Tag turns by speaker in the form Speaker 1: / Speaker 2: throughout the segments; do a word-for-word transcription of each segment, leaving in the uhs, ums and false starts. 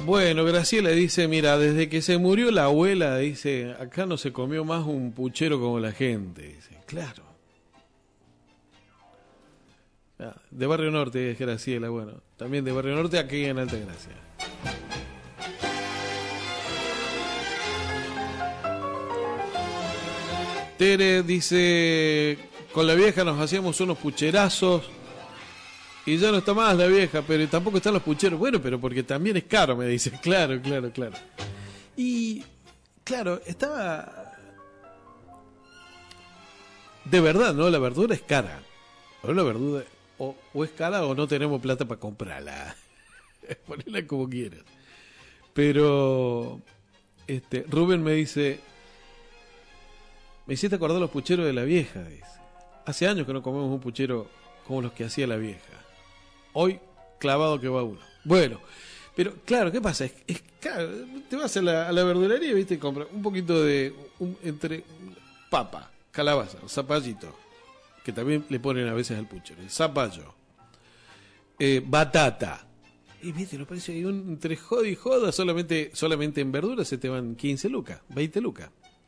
Speaker 1: Bueno, Graciela dice, mira, desde que se murió la abuela, dice, acá no se comió más un puchero como la gente. Dice, claro. Ah, de Barrio Norte es Graciela, bueno, también de Barrio Norte aquí en Altagracia. Tere dice, con la vieja nos hacíamos unos pucherazos y ya no está más la vieja, pero tampoco están los pucheros. Bueno, pero porque también es caro, me dice. Claro, claro, claro. Y, claro, estaba... De verdad, ¿no? La verdura es cara. O la verdura o, o es cara o no tenemos plata para comprarla. Ponela como quieras. Pero, este, Rubén me dice... Me hiciste acordar los pucheros de la vieja, dice. Hace años que no comemos un puchero como los que hacía la vieja. Hoy, clavado que va uno. Bueno, pero claro, ¿qué pasa? Es, es claro, te vas a la, a la verdulería, ¿viste? Y compras un poquito de... Un, entre papa, calabaza, zapallito, que también le ponen a veces al puchero. El zapallo. Eh, batata. Y viste, no parece que un, entre joda y joda, solamente, solamente en verduras se te van quince lucas, veinte lucas.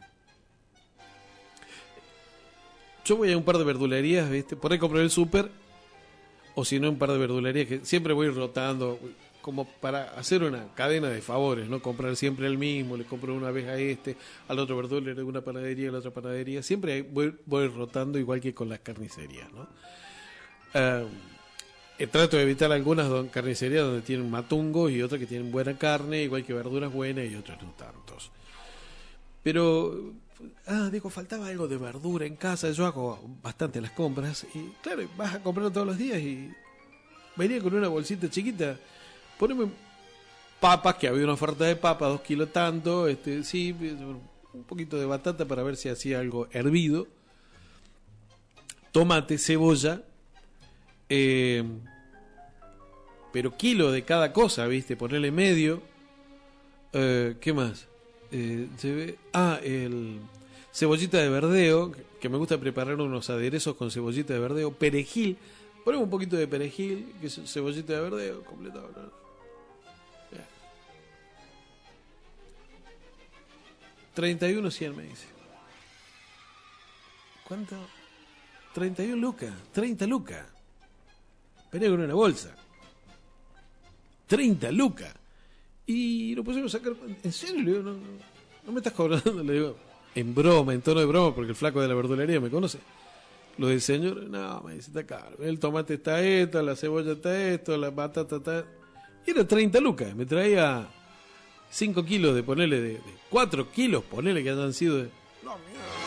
Speaker 1: Yo voy a un par de verdulerías, ¿viste? Por ahí compro el súper, o si no, un par de verdulerías que siempre voy rotando, como para hacer una cadena de favores, ¿no? Comprar siempre el mismo, le compro una vez a este, al otro verdulero, una panadería, a la otra panadería. Siempre voy, voy rotando, igual que con las carnicerías, ¿no? Uh, eh, trato de evitar algunas don, carnicerías donde tienen matungos y otras que tienen buena carne, igual que verduras buenas y otras no tantos. Pero, ah, digo, faltaba algo de verdura en casa. Yo hago bastante las compras. Y claro, vas a comprar todos los días y venía con una bolsita chiquita. Poneme papas, que había una oferta de papas, dos kilos tanto. Este, sí, un poquito de batata para ver si hacía algo hervido. Tomate, cebolla. Eh, pero kilo de cada cosa, ¿viste? Ponerle medio. Eh, ¿Qué más? Eh, se ve, ah, el cebollita de verdeo, que me gusta preparar unos aderezos con cebollita de verdeo, perejil, ponemos un poquito de perejil, que es cebollita de verdeo, completado, ¿no? treinta y uno cien me dice. ¿Cuánto? treinta y uno lucas, treinta lucas. Venía con una bolsa. treinta lucas. Y lo pusimos a sacar. ¿En serio? Le digo, no, no, no me estás cobrando. Le digo, en broma, en tono de broma, porque el flaco de la verdulería me conoce. Lo del señor, no, me dice, está caro. El tomate está esto, la cebolla está esto, la batata está. Y era treinta lucas. Me traía cinco kilos de ponerle, de, de cuatro kilos, ponerle que hayan sido de. No, mira.